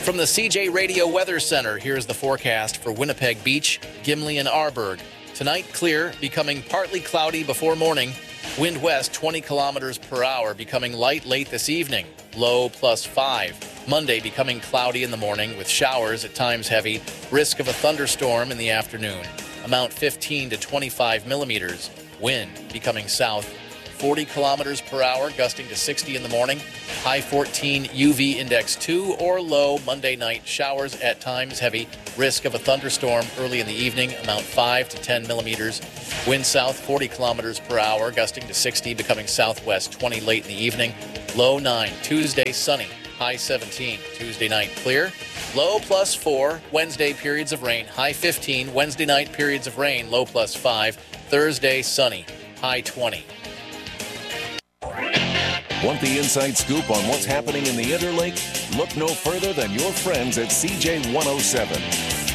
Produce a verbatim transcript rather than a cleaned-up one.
From the C J Radio Weather Center, here's the forecast for Winnipeg Beach, Gimli, and Arborg. Tonight, clear, becoming partly cloudy before morning. Wind west twenty kilometers per hour, becoming light late this evening. Low plus five. Monday, becoming cloudy in the morning with showers, at times heavy. Risk of a thunderstorm in the afternoon. Amount fifteen to twenty-five millimeters. Wind becoming south forty kilometers per hour, gusting to sixty in the morning. High fourteen, U V index two or low. Monday night, showers at times heavy. Risk of a thunderstorm early in the evening. Amount five to ten millimeters. Wind south forty kilometers per hour, gusting to sixty, becoming southwest twenty late in the evening. Low nine. Tuesday, sunny. High seventeen. Tuesday night, clear. Low plus four. Wednesday, periods of rain. High fifteen. Wednesday night, periods of rain. Low plus five. Thursday, sunny. High twenty. Want the inside scoop on what's happening in the Interlake? Look no further than your friends at C J one oh seven.